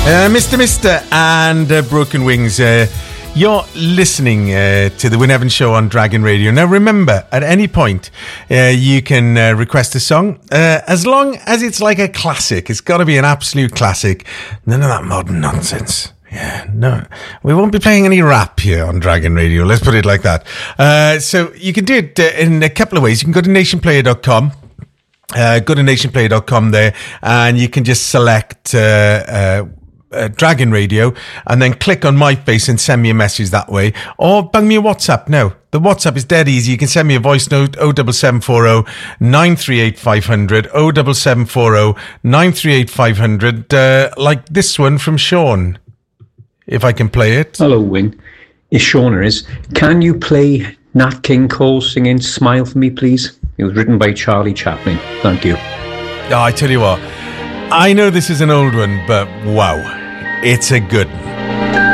Mr. and Broken Wings. You're listening to the Wyn Evans Show on Dragon Radio. Now remember, at any point, you can request a song, as long as it's like a classic. It's got to be an absolute classic. None of that modern nonsense. Yeah, no. We won't be playing any rap here on Dragon Radio. Let's put it like that. So you can do it in a couple of ways. You can go to nationplayer.com. Go to nationplayer.com there, and you can just select Dragon Radio and then click on my face and send me a message that way, or bung me a WhatsApp. Now the WhatsApp is dead easy. You can send me a voice note 07740 938 500 07740 938 500, like this one from Sean, if I can play it. Hello Wyn, it's Sean. Can you play Nat King Cole singing Smile for Me please? It was written by Charlie Chaplin. Thank you. I tell you what, I know this is an old one, but wow, it's a good one.